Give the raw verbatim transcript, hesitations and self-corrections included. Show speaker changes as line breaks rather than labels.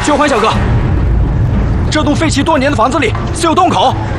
玄环小哥，这栋废弃多年的房子里似有洞口，